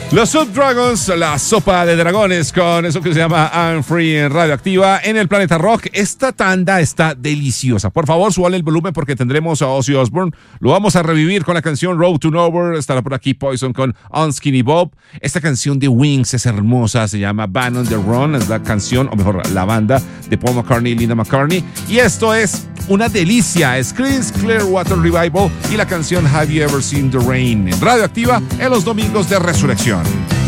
Los Subdragons, la sopa de dragones con eso que se llama I'm Free en Radioactiva en el Planeta Rock. Esta tanda está deliciosa. Por favor, súbale el volumen porque tendremos a Ozzy Osbourne. Lo vamos a revivir con la canción Road to Nowhere. Estará por aquí Poison con Unskinny Bob. Esta canción de Wings es hermosa. Se llama Band on the Run. Es la canción, o mejor, la banda de Paul McCartney y Linda McCartney. Y esto es una delicia. Creedence Clearwater Revival y la canción Have You Ever Seen the Rain en Radioactiva en los domingos de Resurrección.